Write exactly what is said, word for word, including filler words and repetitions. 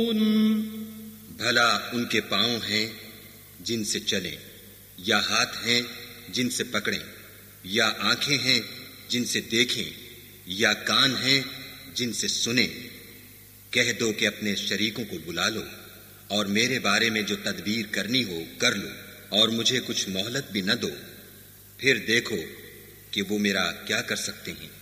भला उनके पांव हैं जिनसे चलें, या हाथ हैं जिनसे पकड़ें, या आंखें हैं जिनसे देखें, या कान हैं जिनसे सुने। कह दो कि अपने शरीकों को बुला लो और मेरे बारे में जो तदबीर करनी हो कर लो, और मुझे कुछ मोहलत भी न दो, फिर देखो कि वो मेरा क्या कर सकते हैं।